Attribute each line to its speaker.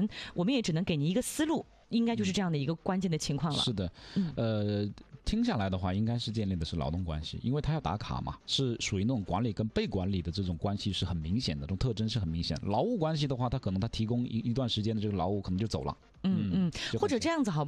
Speaker 1: 我们也只能给你一个思路，应该就是这样的一个关键的情况了。
Speaker 2: 是的，听下来的话，应该是建立的是劳动关系，因为他要打卡嘛，是属于那种管理跟被管理的这种关系是很明显的，这种特征是很明显的。劳务关系的话，他可能他提供一段时间的这个劳务可能就走了，
Speaker 1: 或者这样子好。